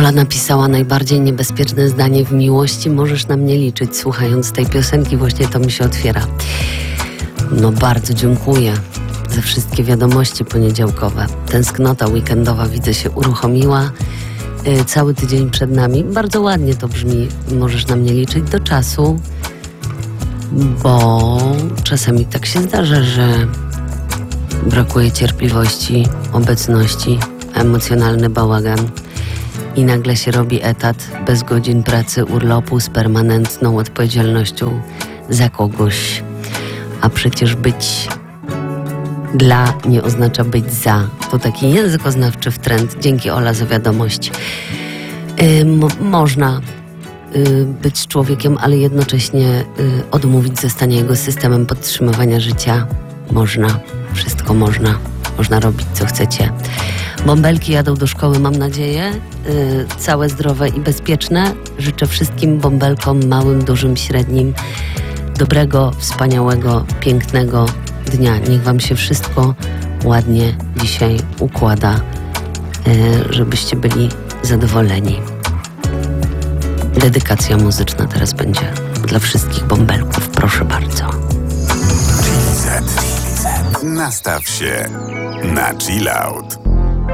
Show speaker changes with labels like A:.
A: Ola napisała: najbardziej niebezpieczne zdanie w miłości: możesz na mnie liczyć. Słuchając tej piosenki właśnie to mi się otwiera. No bardzo dziękuję za wszystkie wiadomości poniedziałkowe. Tęsknota weekendowa, widzę, się uruchomiła. Cały tydzień przed nami. Bardzo ładnie to brzmi: możesz na mnie liczyć do czasu, bo czasami tak się zdarza, że brakuje cierpliwości, obecności, emocjonalny bałagan i nagle się robi etat bez godzin pracy, urlopu, z permanentną odpowiedzialnością za kogoś. A przecież być dla nie oznacza być za. To taki językoznawczy wtręt. Dzięki, Ola, za wiadomość. Można być z człowiekiem, ale jednocześnie odmówić zostania jego systemem podtrzymywania życia. Można. Wszystko można. Można robić, co chcecie. Bąbelki jadą do szkoły, mam nadzieję. Całe, zdrowe i bezpieczne. Życzę wszystkim bąbelkom, małym, dużym, średnim, dobrego, wspaniałego, pięknego dnia. Niech wam się wszystko ładnie dzisiaj układa, żebyście byli zadowoleni. Dedykacja muzyczna teraz będzie dla wszystkich bąbelków. Proszę bardzo.
B: Nastaw się na chill out.